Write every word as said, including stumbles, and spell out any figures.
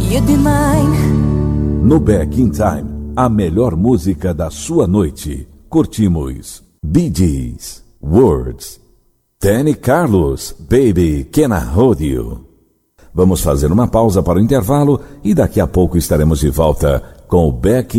you'd be mine. No Back in Time, a melhor música da sua noite. Curtimos Bee Gees, Words, Danny Carlos, Baby Can I Hold You. Vamos fazer uma pausa para o intervalo e daqui a pouco estaremos de volta com o Back